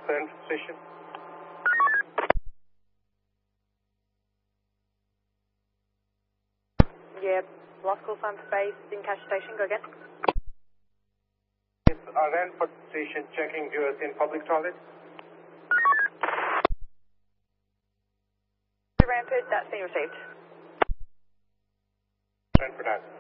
Ranford Station. Yeah, lost call sign space in Cache Station, go again. It's Ranford Station checking viewers in public toilet. Ranford, that's been received. Ranford out.